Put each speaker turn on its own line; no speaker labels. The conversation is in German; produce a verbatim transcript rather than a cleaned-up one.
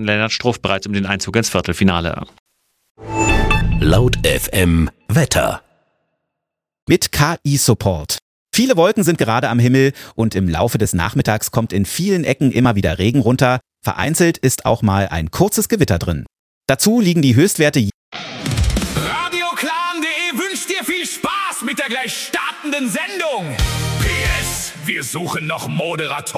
Lennart Struff bereits um den Einzug ins Viertelfinale.
Laut F M Wetter.
Mit K I-Support. Viele Wolken sind gerade am Himmel und im Laufe des Nachmittags kommt in vielen Ecken immer wieder Regen runter. Vereinzelt ist auch mal ein kurzes Gewitter drin. Dazu liegen die Höchstwerte.
Radioklan punkt de wünscht dir viel Spaß mit der gleich startenden Sendung. P S. Wir suchen noch Moderatoren.